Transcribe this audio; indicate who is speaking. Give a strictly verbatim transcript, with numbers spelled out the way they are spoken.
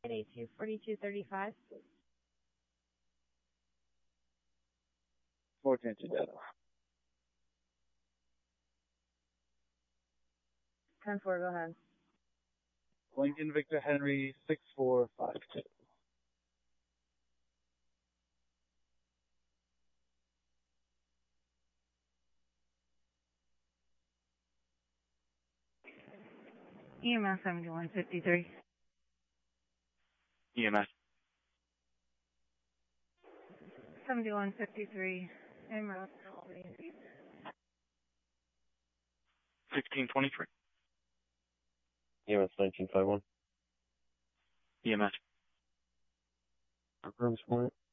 Speaker 1: eighty-two forty-two thirty-five.
Speaker 2: four ten two data.
Speaker 1: ten four, go ahead.
Speaker 2: Lincoln Victor Henry six four five two.
Speaker 1: E M S seventy-one fifty-three.
Speaker 2: E M S.
Speaker 1: seventy-one fifty-three. En route.
Speaker 2: sixteen twenty-three.
Speaker 3: E M S nineteen fifty-one.
Speaker 2: E M S.
Speaker 3: Affirms point.